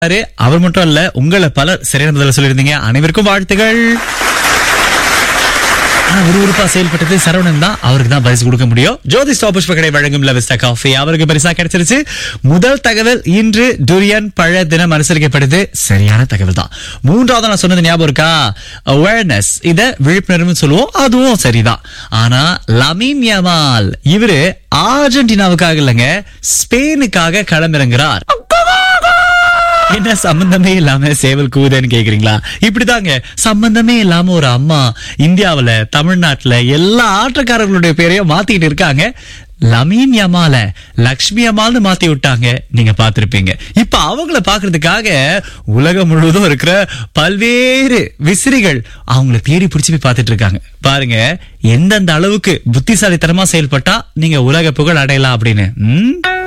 அவர் மட்டும் இல்ல, உங்களை பலர் சரியான பதில சொல்லியிருந்தீங்க. அனைவருக்கும் வாழ்த்துகள். விறுவிறுப்பா செயல்பட்டது சரவணன் தான். அவருக்கு தான் பரிசு கொடுக்க முடியும். ஜோதி ஸ்டாப் புஷ்ப கடை வழங்கும் லவிஸ்டா காஃபி அவருக்கு பரிசா கிடைச்சிருச்சு. முதல் தகவல், இன்று டுரியன் பழ தினம் அனுசரிக்கப்படுது. சரியான தகவல் தான். மூன்றாவது நான் சொன்னது ஞாபகம் இருக்கா? அவேர்னஸ். இத விழிப்புணர்வு சொல்லுவோம், அதுவும் சரிதான். ஆனா லமீன் யமால் இவரு அர்ஜென்டினாவுக்காக இல்லங்க, ஸ்பெயினுக்காக களமிறங்குறார். என்ன சம்பந்தமே இல்லாம சேவல் கூதுன்னு கேக்குறீங்களா? இப்படிதாங்க, சம்பந்தமே இல்லாம ஒரு அம்மா இந்தியாவுல, தமிழ்நாட்டுல எல்லா ஆட்டக்காரர்களுடைய பேரையும் மாத்திட்டு இருக்காங்க. லமீன் யமால லக்ஷ்மி அம்மாள்னு மாத்தி விட்டாங்க. நீங்க பாத்திருப்பீங்க. இப்ப அவங்கள பாக்குறதுக்காக உலகம் முழுவதும் இருக்கிற பல்வேறு விசிறிகள் அவங்கள தேடி பிடிச்சி போய் பாத்துட்டு இருக்காங்க. பாருங்க எந்தெந்த அளவுக்கு புத்திசாலித்தனமா செயல்பட்டா நீங்க உலக புகழ் அடையலாம் அப்படின்னு.